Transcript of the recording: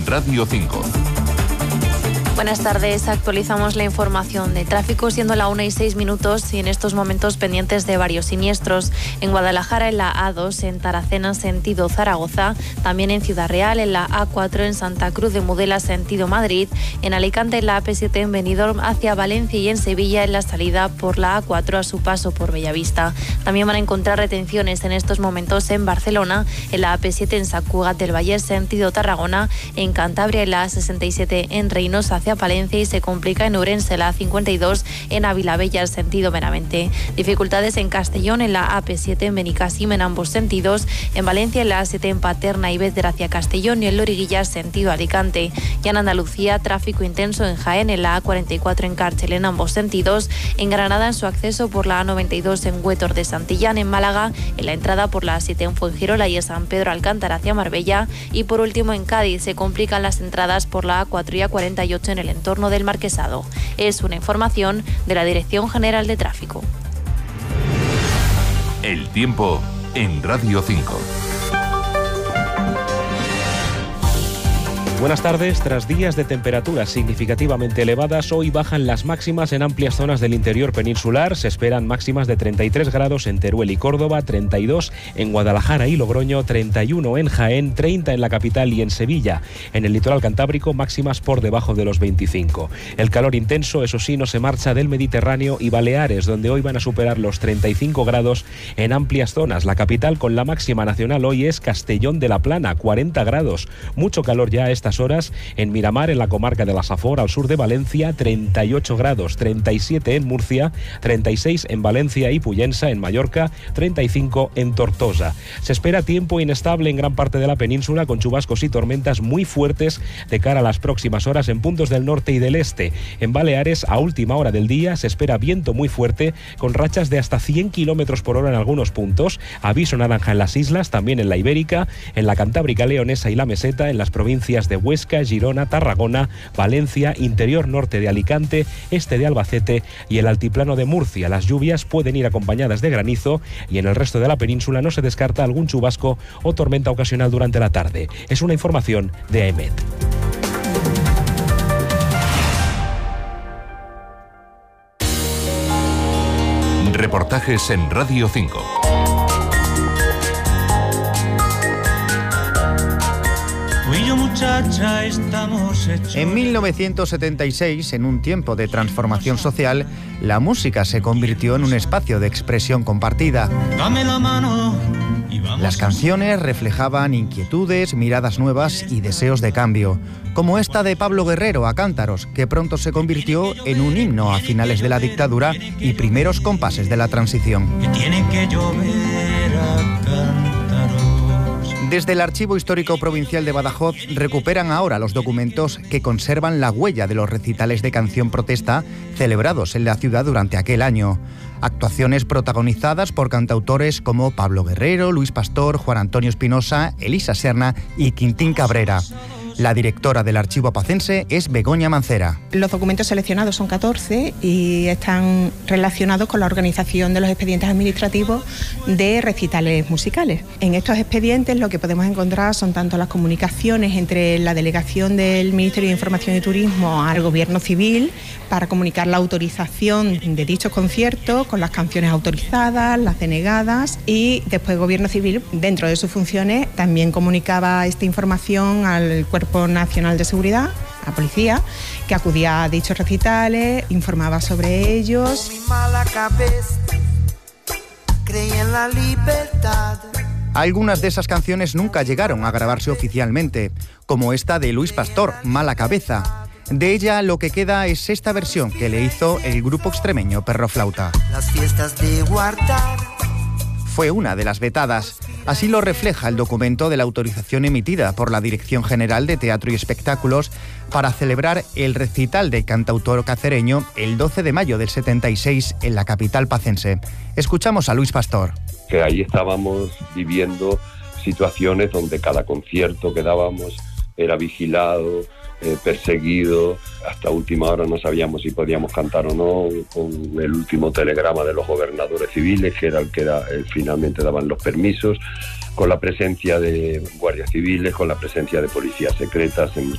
Radio 5. Buenas tardes, actualizamos la información de tráfico siendo la 1:06 y en estos momentos pendientes de varios siniestros. En Guadalajara en la A2, en Taracena sentido Zaragoza, también en Ciudad Real, en la A4 en Santa Cruz de Mudela sentido Madrid, en Alicante en la AP7 en Benidorm hacia Valencia y en Sevilla en la salida por la A4 a su paso por Bellavista. También van a encontrar retenciones en estos momentos en Barcelona, en la AP7 en Sant Cugat del Vallès sentido Tarragona, en Cantabria en la A67 en Reinosa hacia Palencia y se complica en Ourense la A52 en Avilabella sentido Benavente. Dificultades en Castellón en la AP7 en Benicàssim en ambos sentidos, en Valencia en la A7 en Paterna y Bétera hacia Castellón y en Loriguilla sentido Alicante. Y en Andalucía tráfico intenso en Jaén en la A44 en Cárcel en ambos sentidos, en Granada en su acceso por la A92 en Huétor de Santillán, en Málaga en la entrada por la A7 en Fuengirola y en San Pedro Alcántara hacia Marbella y por último en Cádiz se complican las entradas por la A4 y A48 en el entorno del Marquesado. Es una información de la Dirección General de Tráfico. El tiempo en Radio 5. Buenas tardes. Tras días de temperaturas significativamente elevadas, hoy bajan las máximas en amplias zonas del interior peninsular. Se esperan máximas de 33 grados en Teruel y Córdoba, 32 en Guadalajara y Logroño, 31 en Jaén, 30 en la capital y en Sevilla. En el litoral cantábrico, máximas por debajo de los 25. El calor intenso, eso sí, no se marcha del Mediterráneo y Baleares, donde hoy van a superar los 35 grados en amplias zonas. La capital con la máxima nacional hoy es Castellón de la Plana, 40 grados. Mucho calor ya a esta horas en Miramar, en la comarca de la Safor, al sur de Valencia, 38 grados, 37 en Murcia, 36 en Valencia y Pollença, en Mallorca, 35 en Tortosa. Se espera tiempo inestable en gran parte de la península, con chubascos y tormentas muy fuertes de cara a las próximas horas en puntos del norte y del este. En Baleares, a última hora del día, se espera viento muy fuerte, con rachas de hasta 100 kilómetros por hora en algunos puntos. Aviso naranja en las islas, también en la Ibérica, en la Cantábrica Leonesa y la Meseta, en las provincias de Huesca, Girona, Tarragona, Valencia, interior norte de Alicante, este de Albacete y el altiplano de Murcia. Las lluvias pueden ir acompañadas de granizo y en el resto de la península no se descarta algún chubasco o tormenta ocasional durante la tarde. Es una información de AEMET. Reportajes en Radio 5. En 1976, en un tiempo de transformación social, la música se convirtió en un espacio de expresión compartida. Las canciones reflejaban inquietudes, miradas nuevas y deseos de cambio, como esta de Pablo Guerrero a cántaros, que pronto se convirtió en un himno a finales de la dictadura y primeros compases de la transición. Desde el Archivo Histórico Provincial de Badajoz recuperan ahora los documentos que conservan la huella de los recitales de canción protesta celebrados en la ciudad durante aquel año. Actuaciones protagonizadas por cantautores como Pablo Guerrero, Luis Pastor, Juan Antonio Espinosa, Elisa Serna y Quintín Cabrera. La directora del Archivo Apacense es Begoña Mancera. Los documentos seleccionados son 14 y están relacionados con la organización de los expedientes administrativos de recitales musicales. En estos expedientes lo que podemos encontrar son tanto las comunicaciones entre la delegación del Ministerio de Información y Turismo al Gobierno Civil para comunicar la autorización de dichos conciertos con las canciones autorizadas, las denegadas, y después el Gobierno Civil, dentro de sus funciones, también comunicaba esta información al Cuerpo Nacional de Seguridad, a la policía, que acudía a dichos recitales, informaba sobre ellos. Algunas de esas canciones nunca llegaron a grabarse oficialmente, como esta de Luis Pastor, Mala Cabeza. De ella lo que queda es esta versión que le hizo el grupo extremeño Perro Flauta. Las fiestas de Guardar. Fue una de las vetadas. Así lo refleja el documento de la autorización emitida por la Dirección General de Teatro y Espectáculos para celebrar el recital del cantautor cacereño el 12 de mayo del 76 en la capital pacense. Escuchamos a Luis Pastor. Que ahí estábamos viviendo situaciones donde cada concierto que dábamos era vigilado, perseguido. Hasta última hora no sabíamos si podíamos cantar o no, con el último telegrama de los gobernadores civiles, que era el que finalmente daban los permisos, con la presencia de guardias civiles, con la presencia de policías secretas en